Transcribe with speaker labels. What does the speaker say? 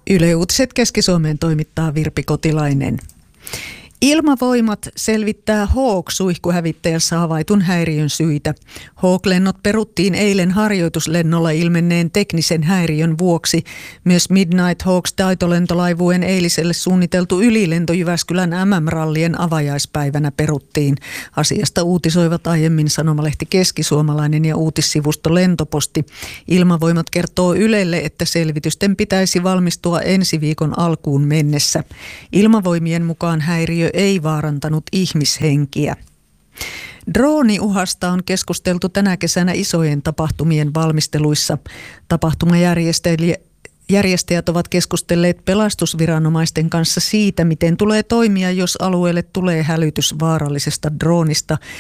Speaker 1: Yle Uutiset Keski-Suomeen toimittaa Virpi Kotilainen. Ilmavoimat selvittää Hawk-suihkuhävittäjässä havaitun häiriön syitä. Hawk-lennot peruttiin eilen harjoituslennolla ilmenneen teknisen häiriön vuoksi. Myös Midnight Hawks taitolentolaivueen eiliselle suunniteltu ylilento Jyväskylän MM-rallien avajaispäivänä peruttiin. Asiasta uutisoivat aiemmin sanomalehti Keskisuomalainen ja uutissivusto Lentoposti. Ilmavoimat kertoo Ylelle, että selvitysten pitäisi valmistua ensi viikon alkuun mennessä. Ilmavoimien mukaan häiriö ei vaarantanut ihmishenkiä. Drooniuhasta on keskusteltu tänä kesänä isojen tapahtumien valmisteluissa. Tapahtumajärjestäjät ovat keskustelleet pelastusviranomaisten kanssa siitä, miten tulee toimia, jos alueelle tulee hälytys vaarallisesta droonista.